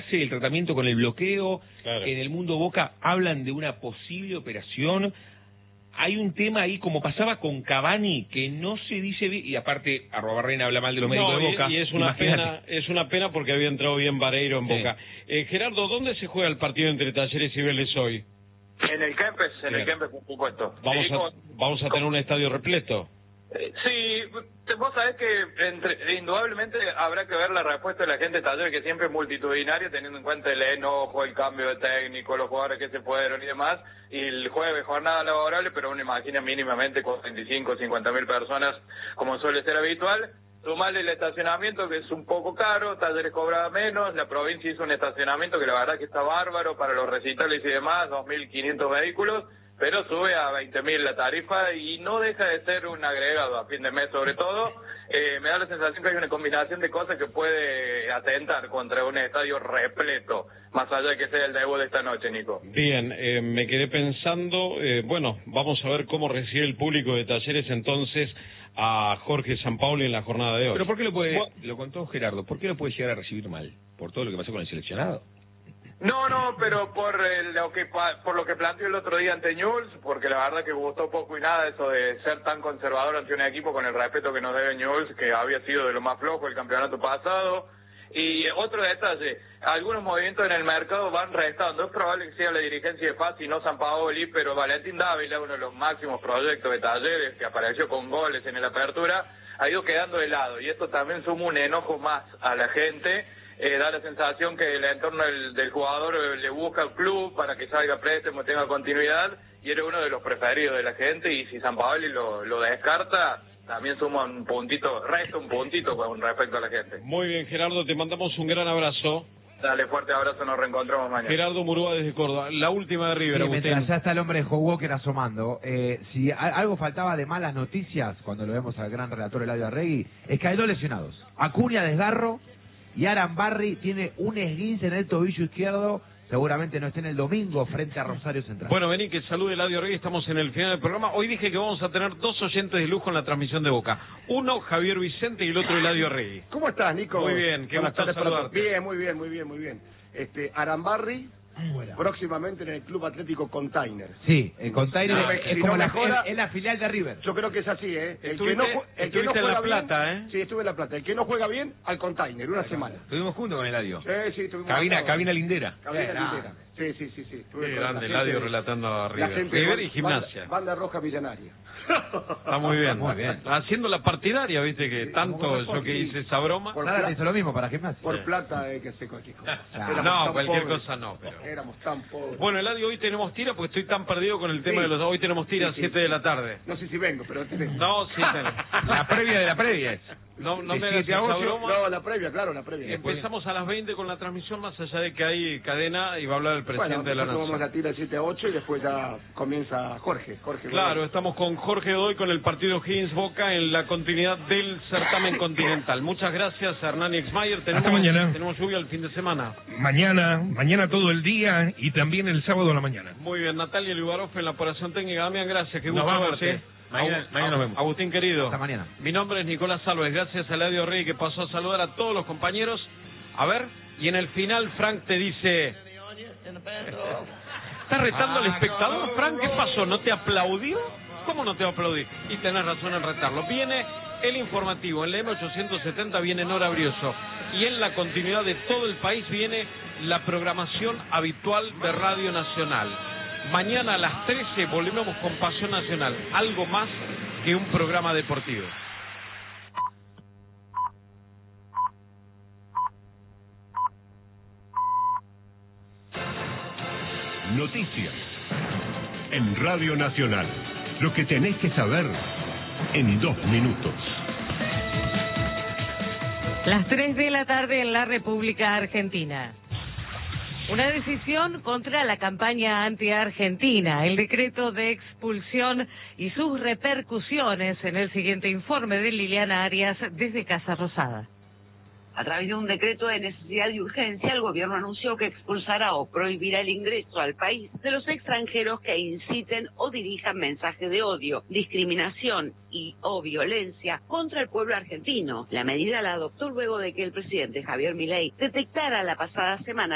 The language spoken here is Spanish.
hace el tratamiento con el bloqueo. Claro. En el mundo Boca hablan de una posible operación. Hay un tema ahí, como pasaba con Cavani, que no se dice bien, y aparte Arrobarrena habla mal de los médicos de Boca. Y es una pena porque había entrado bien Vareiro en Boca. Gerardo, ¿dónde se juega el partido entre Talleres y Vélez hoy? En el Kempes, por supuesto. Vamos a tener un estadio repleto. Sí, vos sabés que indudablemente habrá que ver la respuesta de la gente de Talleres, que siempre es multitudinaria, teniendo en cuenta el enojo, el cambio de técnico, los jugadores que se fueron y demás, y el jueves jornada laborable, pero uno imagina mínimamente con 25 o 50 mil personas, como suele ser habitual. Sumarle el estacionamiento, que es un poco caro, Talleres cobraba menos, la provincia hizo un estacionamiento que la verdad que está bárbaro para los recitales y demás, 2.500 vehículos, pero sube a 20.000 la tarifa y no deja de ser un agregado a fin de mes sobre todo. Me da la sensación que hay una combinación de cosas que puede atentar contra un estadio repleto, más allá de que sea el debut de esta noche, Nico. Bien, me quedé pensando, bueno, vamos a ver cómo recibe el público de Talleres entonces a Jorge Sampaoli en la jornada de hoy. Pero ¿por qué lo contó Gerardo, por qué lo puede llegar a recibir mal? ¿Por todo lo que pasó con el seleccionado? No, pero por lo que planteó el otro día ante Newell's, porque la verdad que gustó poco y nada eso de ser tan conservador ante un equipo con el respeto que nos debe Newell's, que había sido de lo más flojo el campeonato pasado. Y otro detalle, algunos movimientos en el mercado van restando. Es probable que sea la dirigencia de FAS y no Sampaoli, pero Valentín Dávila, uno de los máximos proyectos de Talleres, que apareció con goles en el Apertura, ha ido quedando de lado. Y esto también suma un enojo más a la gente. Da la sensación que el entorno del jugador le busca al club para que salga a préstamo, tenga continuidad, y era uno de los preferidos de la gente, y si Sampaoli lo descarta, también suma un puntito, resta un puntito con respecto a la gente. Muy bien, Gerardo, te mandamos un gran abrazo. Dale, fuerte abrazo, nos reencontramos mañana. Gerardo Murúa desde Córdoba. La última de River, sí, mientras ya está el hombre de Joe Walker asomando, si algo faltaba de malas noticias, cuando lo vemos al gran relator Eladio Arregui, es que hay 2 lesionados. Acuña desgarro y Arambarri tiene un esguince en el tobillo izquierdo. Seguramente no esté en el domingo frente a Rosario Central. Bueno, vení, que salude Eladio Arregui, estamos en el final del programa. Hoy dije que vamos a tener 2 oyentes de lujo en la transmisión de Boca. Uno, Javier Vicente, y el otro, Eladio Arregui. ¿Cómo estás, Nico? Muy bien, qué gusto saludarte. Bien, muy bien. Arambarri, próximamente en el Club Atlético Container. Sí, el Container es como es la filial de River. Yo creo que es así, ¿eh? Estuviste en La Plata, bien, ¿eh? Sí, estuve en La Plata. El que no juega bien, al Container, una semana. Estuvimos juntos con Eladio. Sí, estuvimos. Cabina lindera. Cabina lindera. Sí. Qué grande, Eladio relatando a River. River y Gimnasia. Banda Roja Millonaria. Está muy bien. Haciendo la partidaria, viste, que tanto yo que hice esa broma. Nada, hizo lo mismo para Gimnasia. Por plata, que sé cualquier cosa. No, cualquier cosa no, pero... Éramos tan pobres. Bueno, Eladio, hoy tenemos tira porque estoy tan perdido con el tema de los... Hoy tenemos tira a 7 de la tarde. No sé si vengo, pero... No, sí tenemos. La previa de la previa es. No me hagas esa broma. No, la previa, claro, la previa. Empezamos a las 20 con la transmisión, más allá de que hay cadena y va a hablar el presidente de la Nación. Vamos la tira 7 a 8 y después ya comienza Jorge. Claro, estamos con Jorge Godoy con el partido Higgins Boca en la continuidad del certamen continental. Muchas gracias, Hernán Exmayer. Hasta mañana. Tenemos lluvia el fin de semana. Mañana todo el día y también el sábado a la mañana. Muy bien, Natalia Liubarov en la operación técnica. Damián, gracias, que gusto verte. Mañana nos vemos. Agustín, querido. Hasta mañana. Mi nombre es Nicolás Alves. Gracias a Eladio Rey, que pasó a saludar a todos los compañeros. A ver, y en el final Frank te dice... ¿Estás retando al espectador, Frank? ¿Qué pasó? ¿No te aplaudió? ¿Cómo no te va a aplaudir? Y tenés razón en retarlo. Viene el informativo. En la M870 viene Nora Brioso. Y en la continuidad de todo el país viene la programación habitual de Radio Nacional. Mañana a las 13 volvemos con Pasión Nacional. Algo más que un programa deportivo. Noticias en Radio Nacional. Lo que tenés que saber en 2 minutos. Las 3 de la tarde en la República Argentina. Una decisión contra la campaña anti-argentina, el decreto de expulsión y sus repercusiones en el siguiente informe de Liliana Arias desde Casa Rosada. A través de un decreto de necesidad y urgencia, el gobierno anunció que expulsará o prohibirá el ingreso al país de los extranjeros que inciten o dirijan mensajes de odio, discriminación y o violencia contra el pueblo argentino. La medida la adoptó luego de que el presidente Javier Milei detectara la pasada semana